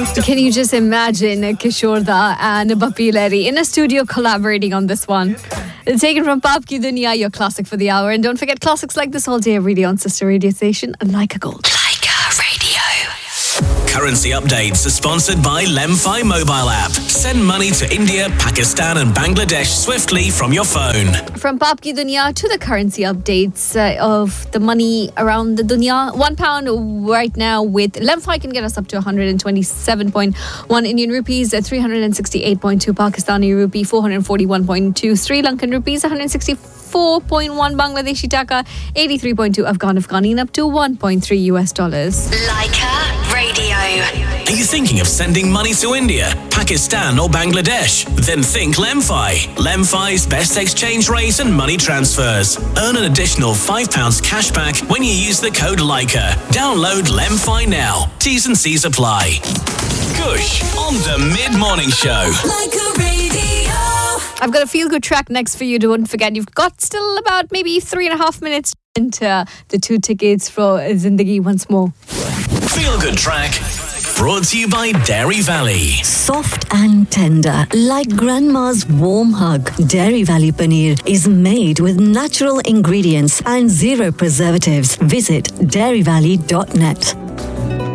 Can you just imagine Kishore Da and Bappi Lahiri in a studio collaborating on this one? Taken from Paap Ki Duniya, your classic for the hour. And don't forget classics like this all day every day on Sister Radio Station and Leica Gold. Leica Radio. Currency updates are sponsored by Lemfi mobile app. Send money to India, Pakistan and Bangladesh swiftly from your phone. From Paap Ki Duniya to the currency updates of the money around the dunya. £1 right now with Lemfi can get us up to 127.1 Indian rupees, 368.2 Pakistani rupee, 441.2 Sri Lankan rupees, 164.1 Bangladeshi taka, 83.2 Afghani and up to $1.3 US. Leica Radio. Are you thinking of sending money to India, Pakistan or Bangladesh? Then think Lemfi. Lemfi's best exchange rate and money transfers. Earn an additional £5 cash back when you use the code Leica. Download Lemfi now. T's and C's apply. Gush on the Mid-Morning Show. Leica Radio. I've got a feel-good track next for you. Don't forget, you've got still about maybe 3.5 minutes into the 2 tickets for Zindagi Once More. Feel Good Track. Brought to you by Dairy Valley. Soft and tender, like grandma's warm hug. Dairy Valley Paneer is made with natural ingredients and zero preservatives. Visit dairyvalley.net.